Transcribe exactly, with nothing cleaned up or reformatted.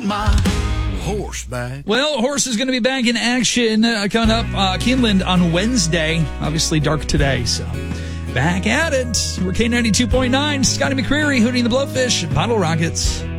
my horse back. Well, horse is going to be back in action uh, coming up uh, Keeneland on Wednesday. Obviously dark today, so back at it. We're K ninety-two point nine. Scotty McCreery, Hootie and the Blowfish, Bottle Rockets.